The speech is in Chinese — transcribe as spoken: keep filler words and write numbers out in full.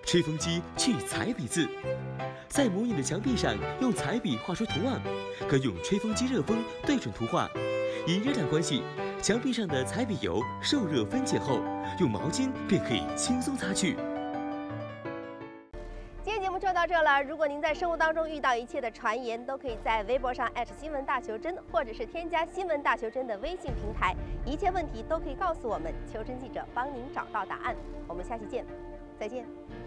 吹风机去彩笔字，在模拟的墙壁上用彩笔画出图案，可用吹风机热风对准图画。因热量关系，墙壁上的彩笔油受热分解后，用毛巾便可以轻松擦去。 今天节目就到这了。如果您在生活当中遇到一切的传言，都可以在微博上新闻大求真，或者是添加新闻大求真的微信平台，一切问题都可以告诉我们，求真记者帮您找到答案。我们下期见，再见。